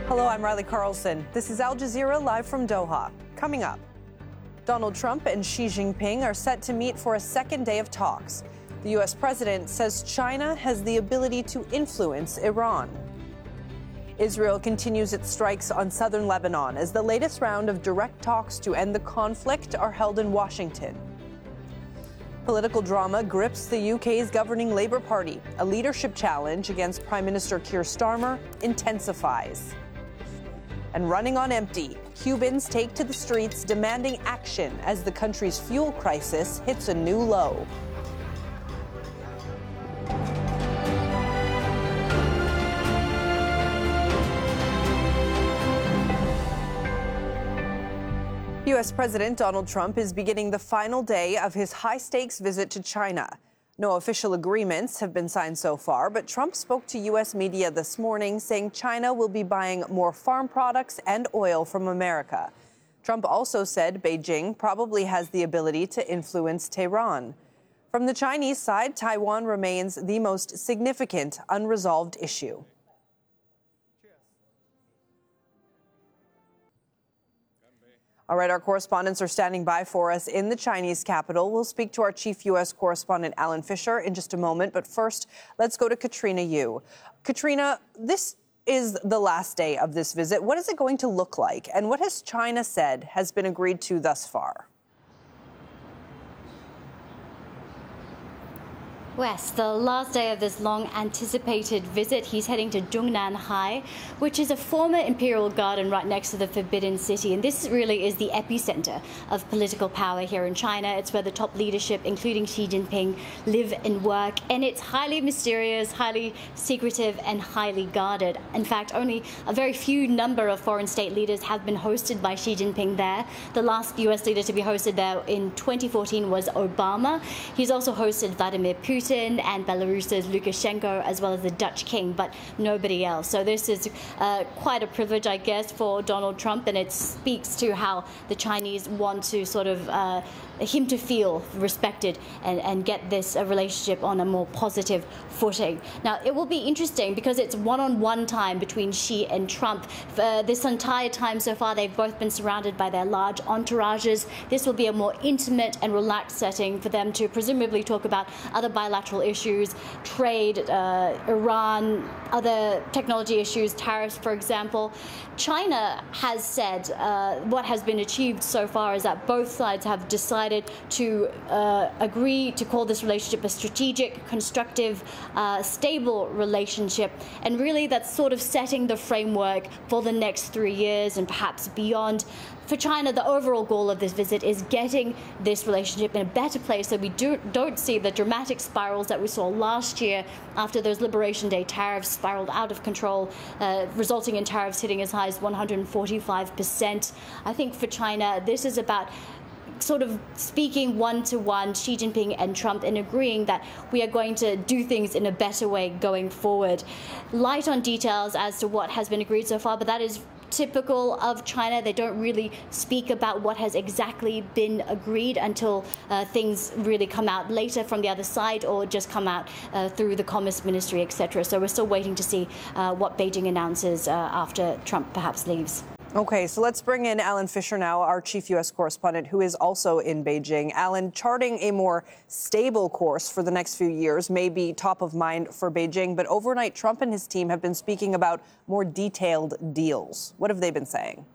Hello, I'm Riley Carlson. This is Al Jazeera live from Doha. Coming up, Donald Trump and Xi Jinping are set to meet for a second day of talks. The U.S. president says China has the ability to influence Iran. Israel continues its strikes on southern Lebanon as the latest round of direct talks to end the conflict are held in Washington. Political drama grips the UK's governing Labour Party. A leadership challenge against Prime Minister Keir Starmer intensifies. And running on empty, Cubans take to the streets demanding action as the country's fuel crisis hits a new low. U.S. President Donald Trump is beginning the final day of his high-stakes visit to China. No official agreements have been signed so far, but Trump spoke to U.S. media this morning saying China will be buying more farm products and oil from America. Trump also said Beijing probably has the ability to influence Tehran. From the Chinese side, Taiwan remains the most significant unresolved issue. All right, our correspondents are standing by for us in the Chinese capital. We'll speak to our chief U.S. correspondent, Alan Fisher, in just a moment. But first, let's go to Katrina Yu. Katrina, this is the last day of this visit. What is it going to look like? And what has China said has been agreed to thus far? Wes, the last day of this long-anticipated visit, he's heading to Zhongnan Hai, which is a former imperial garden right next to the Forbidden City. And this really is the epicenter of political power here in China. It's where the top leadership, including Xi Jinping, live and work. And it's highly mysterious, highly secretive, and highly guarded. In fact, only a very few number of foreign state leaders have been hosted by Xi Jinping there. The last U.S. leader to be hosted there in 2014 was Obama. He's also hosted Vladimir Putin and Belarus's Lukashenko, as well as the Dutch king, but nobody else. So this is quite a privilege, I guess, for Donald Trump, and it speaks to how the Chinese want to sort of him to feel respected and get this relationship on a more positive footing. Now, it will be interesting because it's one-on-one time between Xi and Trump. This entire time so far, they've both been surrounded by their large entourages. This will be a more intimate and relaxed setting for them to presumably talk about other bilateral issues, trade, Iran, other technology issues, tariffs, for example. China has said what has been achieved so far is that both sides have decided to agree to call this relationship a strategic, constructive, stable relationship. And really that's sort of setting the framework for the next 3 years and perhaps beyond. For China, the overall goal of this visit is getting this relationship in a better place so we don't see the dramatic spirals that we saw last year after those Liberation Day tariffs spiraled out of control, resulting in tariffs hitting as high as 145%. I think for China, this is about sort of speaking one-to-one, Xi Jinping and Trump, and agreeing that we are going to do things in a better way going forward. Light on details as to what has been agreed so far, but that is typical of China. They don't really speak about what has exactly been agreed until things really come out later from the other side or just come out through the Commerce Ministry, etc. So we're still waiting to see what Beijing announces after Trump perhaps leaves. Okay, so let's bring in Alan Fisher now, our chief U.S. correspondent, who is also in Beijing. Alan, charting a more stable course for the next few years may be top of mind for Beijing, but overnight Trump and his team have been speaking about more detailed deals. What have they been saying?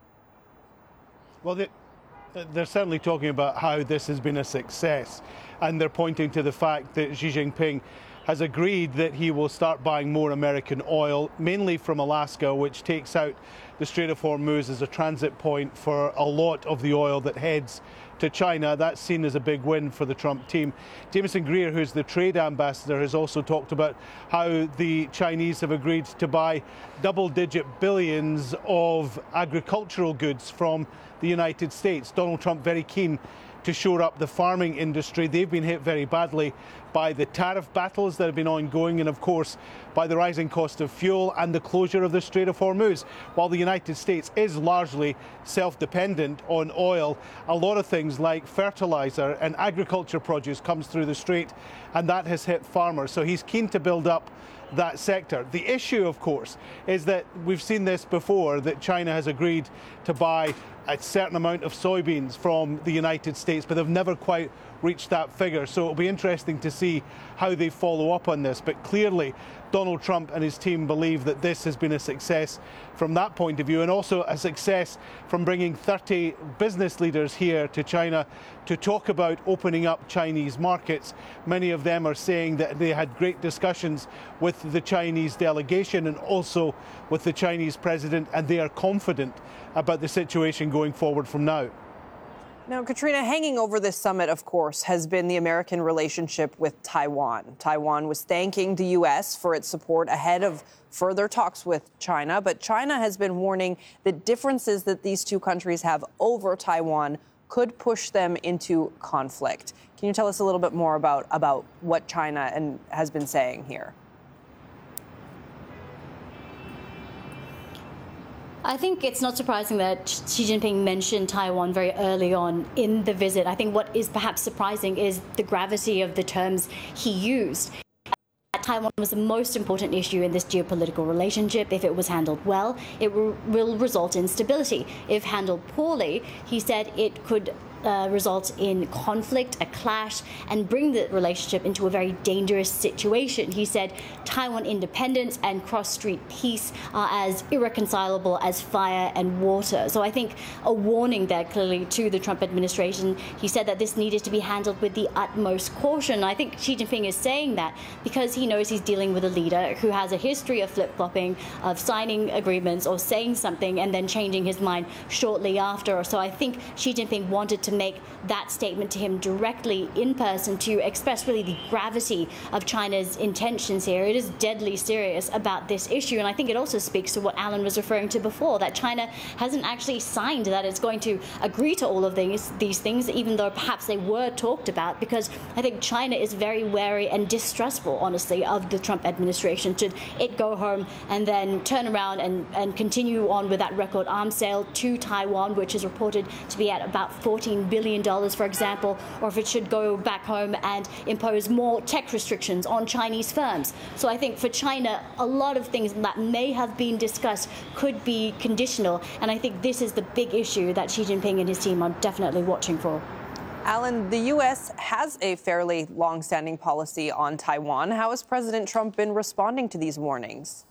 Well, they're certainly talking about how this has been a success, and they're pointing to the fact that Xi Jinping has agreed that he will start buying more American oil, mainly from Alaska, which takes out the Strait of Hormuz as a transit point for a lot of the oil that heads to China. That's seen as a big win for the Trump team. Jameson Greer, who's the trade ambassador, has also talked about how the Chinese have agreed to buy double-digit billions of agricultural goods from the United States. Donald Trump very keen to shore up the farming industry. They've been hit very badly by the tariff battles that have been ongoing and, of course, by the rising cost of fuel and the closure of the Strait of Hormuz. While the United States is largely self-dependent on oil, a lot of things like fertilizer and agriculture produce comes through the strait, and that has hit farmers. So he's keen to build up that sector. The issue, of course, is that we've seen this before, that China has agreed to buy a certain amount of soybeans from the United States, but they've never quite reached that figure. So it'll be interesting to see how they follow up on this. But clearly, Donald Trump and his team believe that this has been a success from that point of view, and also a success from bringing 30 business leaders here to China to talk about opening up Chinese markets. Many of them are saying that they had great discussions with the Chinese delegation and also with the Chinese president, and they are confident about the situation going forward from now. Now, Katrina, hanging over this summit, of course, has been the American relationship with Taiwan. Taiwan was thanking the U.S. for its support ahead of further talks with China, but China has been warning that differences that these two countries have over Taiwan could push them into conflict. Can you tell us a little bit more about what China has been saying here? I think it's not surprising that Xi Jinping mentioned Taiwan very early on in the visit. I think what is perhaps surprising is the gravity of the terms he used. Taiwan was the most important issue in this geopolitical relationship. If it was handled well, it will result in stability. If handled poorly, he said it could result in conflict, a clash, and bring the relationship into a very dangerous situation. He said Taiwan independence and cross-strait peace are as irreconcilable as fire and water. So I think a warning there clearly to the Trump administration. He said that this needed to be handled with the utmost caution. I think Xi Jinping is saying that because he knows he's dealing with a leader who has a history of flip-flopping, of signing agreements or saying something and then changing his mind shortly after. So I think Xi Jinping wanted to make that statement to him directly in person to express really the gravity of China's intentions here. It is deadly serious about this issue, and I think it also speaks to what Alan was referring to before, that China hasn't actually signed that it's going to agree to all of these things, even though perhaps they were talked about, because I think China is very wary and distrustful, honestly, of the Trump administration. Should it go home and then turn around and continue on with that record arms sale to Taiwan, which is reported to be at about $14 billion, for example, or if it should go back home and impose more tech restrictions on Chinese firms. So I think for China, a lot of things that may have been discussed could be conditional, and I think this is the big issue that Xi Jinping and his team are definitely watching for. Alan, the U.S. has a fairly long-standing policy on Taiwan. How has President Trump been responding to these warnings?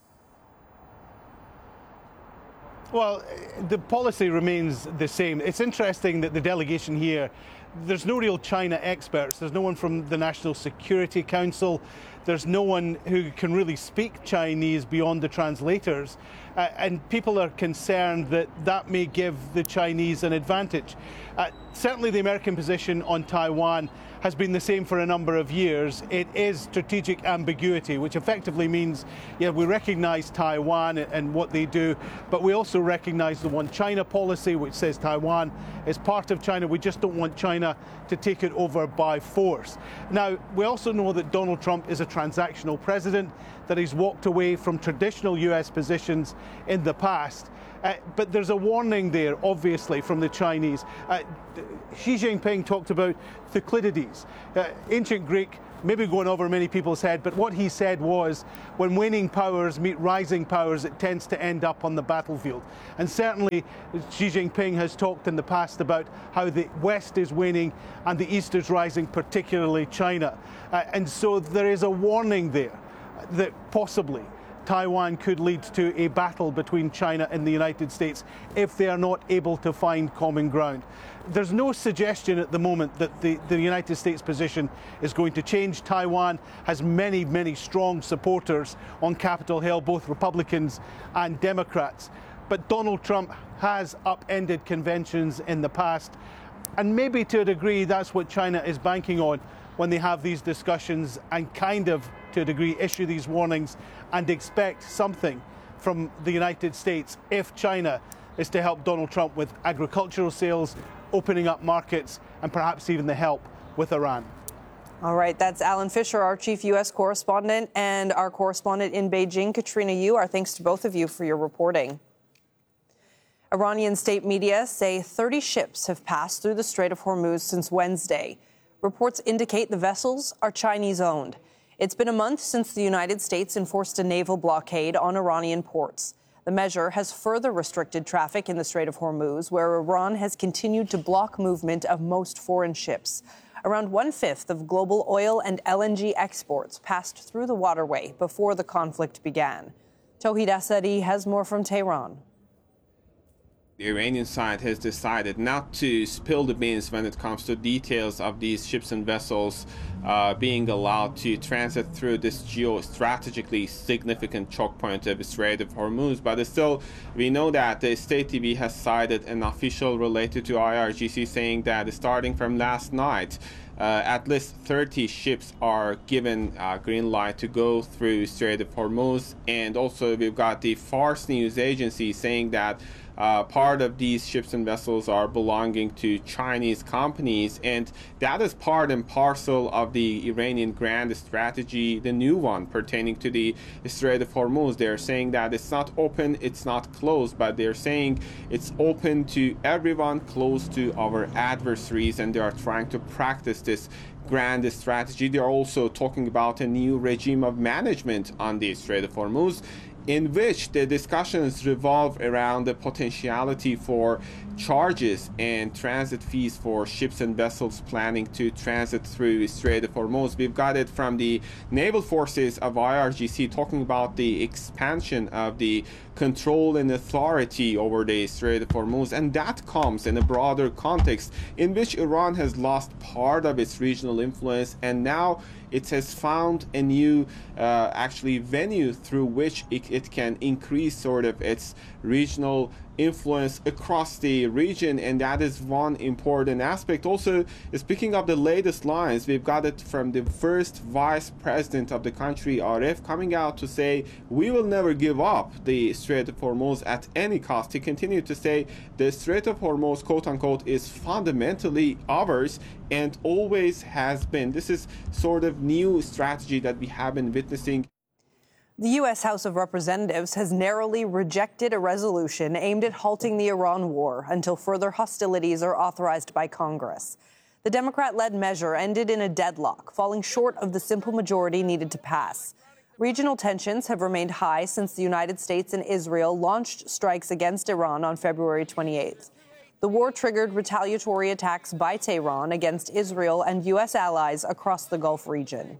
Well, the policy remains the same. It's interesting that the delegation here, there's no real China experts. There's no one from the National Security Council. There's no one who can really speak Chinese beyond the translators. And people are concerned that that may give the Chinese an advantage. Certainly the American position on Taiwan has been the same for a number of years. It is strategic ambiguity, which effectively means, yeah, we recognize Taiwan and what they do, but we also recognize the One China policy, which says Taiwan is part of China. We just don't want China to take it over by force. Now, we also know that Donald Trump is a transactional president, that he's walked away from traditional US positions in the past. But there's a warning there, obviously, from the Chinese. Xi Jinping talked about Thucydides, ancient Greek, maybe going over many people's head, but what he said was, when waning powers meet rising powers, it tends to end up on the battlefield. And certainly Xi Jinping has talked in the past about how the West is waning and the East is rising, particularly China. And so there is a warning there that possibly Taiwan could lead to a battle between China and the United States if they are not able to find common ground. There's no suggestion at the moment that the United States position is going to change. Taiwan has many, many strong supporters on Capitol Hill, both Republicans and Democrats. But Donald Trump has upended conventions in the past, and maybe to a degree that's what China is banking on when they have these discussions and kind of, to a degree, issue these warnings and expect something from the United States if China is to help Donald Trump with agricultural sales, opening up markets, and perhaps even the help with Iran. All right, that's Alan Fisher, our chief U.S. correspondent, and our correspondent in Beijing, Katrina Yu. Our thanks to both of you for your reporting. Iranian state media say 30 ships have passed through the Strait of Hormuz since Wednesday. Reports indicate the vessels are Chinese-owned. It's been a month since the United States enforced a naval blockade on Iranian ports. The measure has further restricted traffic in the Strait of Hormuz, where Iran has continued to block movement of most foreign ships. Around 1/5 of global oil and LNG exports passed through the waterway before the conflict began. Tauhid Asadi has more from Tehran. The Iranian side has decided not to spill the beans when it comes to details of these ships and vessels being allowed to transit through this geostrategically significant choke point of the Strait of Hormuz. But still, we know that the state TV has cited an official related to IRGC saying that starting from last night, at least 30 ships are given green light to go through Strait of Hormuz. And also we've got the Fars news agency saying that part of these ships and vessels are belonging to Chinese companies, and that is part and parcel of the Iranian grand strategy, the new one pertaining to the Strait of Hormuz. They're saying that it's not open, it's not closed, but they're saying it's open to everyone, closed to our adversaries, and they are trying to practice this grand strategy. They are also talking about a new regime of management on the Strait of Hormuz, in which the discussions revolve around the potentiality for charges and transit fees for ships and vessels planning to transit through Strait of Hormuz. We've got it from the naval forces of IRGC talking about the expansion of the control and authority over the Strait of Hormuz, and that comes in a broader context in which Iran has lost part of its regional influence, and now it has found a new venue through which it can increase sort of its regional influence across the region, and that is one important aspect. Also, speaking of the latest lines, we've got it from the first vice president of the country, Arif, coming out to say we will never give up the Strait of Hormuz at any cost. He continued to say the Strait of Hormuz, quote unquote, is fundamentally ours and always has been. This is sort of new strategy that we have been witnessing. The U.S. House of Representatives has narrowly rejected a resolution aimed at halting the Iran war until further hostilities are authorized by Congress. The Democrat-led measure ended in a deadlock, falling short of the simple majority needed to pass. Regional tensions have remained high since the United States and Israel launched strikes against Iran on February 28th. The war triggered retaliatory attacks by Tehran against Israel and U.S. allies across the Gulf region.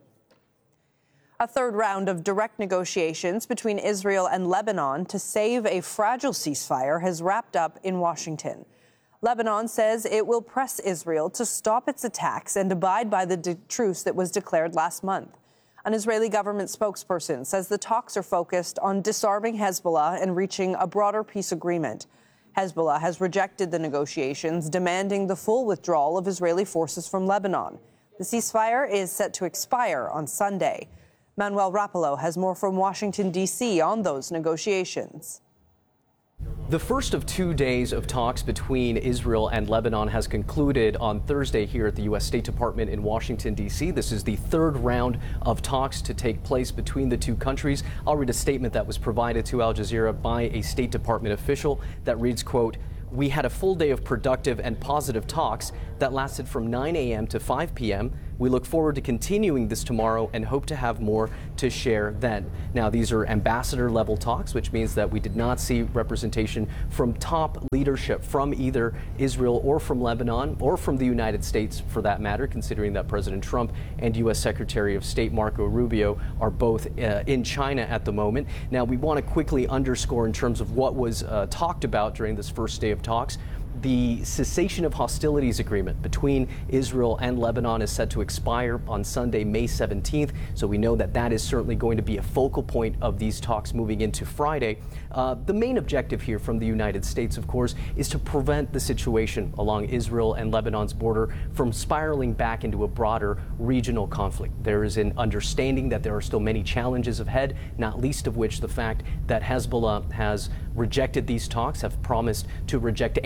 A third round of direct negotiations between Israel and Lebanon to save a fragile ceasefire has wrapped up in Washington. Lebanon says it will press Israel to stop its attacks and abide by the truce that was declared last month. An Israeli government spokesperson says the talks are focused on disarming Hezbollah and reaching a broader peace agreement. Hezbollah has rejected the negotiations, demanding the full withdrawal of Israeli forces from Lebanon. The ceasefire is set to expire on Sunday. Manuel Rapallo has more from Washington, D.C. on those negotiations. The first of 2 days of talks between Israel and Lebanon has concluded on Thursday here at the U.S. State Department in Washington, D.C. This is the third round of talks to take place between the two countries. I'll read a statement that was provided to Al Jazeera by a State Department official that reads, quote, "We had a full day of productive and positive talks that lasted from 9 a.m. to 5 p.m. We look forward to continuing this tomorrow and hope to have more to share then." Now, these are ambassador-level talks, which means that we did not see representation from top leadership from either Israel or from Lebanon or from the United States, for that matter, considering that President Trump and U.S. Secretary of State Marco Rubio are both in China at the moment. Now, we want to quickly underscore in terms of what was talked about during this first day of talks. The cessation of hostilities agreement between Israel and Lebanon is set to expire on Sunday, May 17th. So we know that that is certainly going to be a focal point of these talks moving into Friday. The main objective here from the United States, of course, is to prevent the situation along Israel and Lebanon's border from spiraling back into a broader regional conflict. There is an understanding that there are still many challenges ahead, not least of which the fact that Hezbollah has rejected these talks, have promised to reject any sort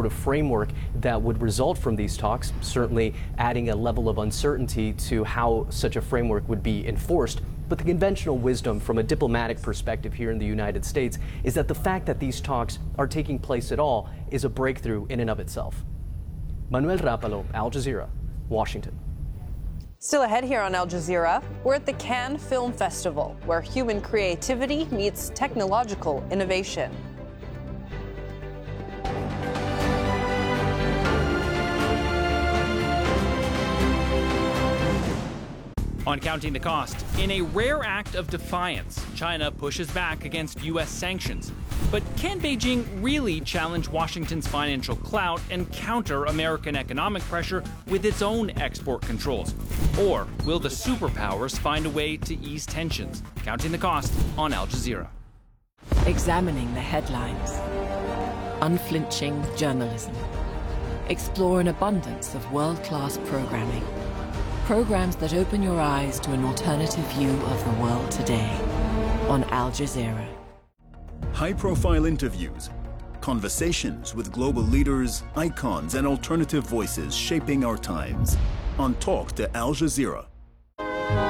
of framework that would result from these talks, certainly adding a level of uncertainty to how such a framework would be enforced. But the conventional wisdom from a diplomatic perspective here in the United States is that the fact that these talks are taking place at all is a breakthrough in and of itself. Manuel Rapalo, Al Jazeera, Washington. Still ahead here on Al Jazeera, we're at the Cannes Film Festival, where human creativity meets technological innovation. On Counting the Cost, in a rare act of defiance, China pushes back against U.S. sanctions. But can Beijing really challenge Washington's financial clout and counter American economic pressure with its own export controls? Or will the superpowers find a way to ease tensions? Counting the Cost on Al Jazeera. Examining the headlines. Unflinching journalism. Explore an abundance of world-class programming. Programs that open your eyes to an alternative view of the world today on Al Jazeera. High-profile interviews, conversations with global leaders, icons, and alternative voices shaping our times. On Talk to Al Jazeera.